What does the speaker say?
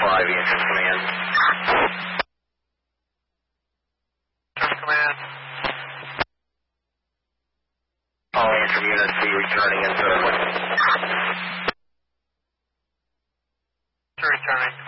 5, Answers Command. Answers Command. All answer units, be returning in 30 minutes. Returning.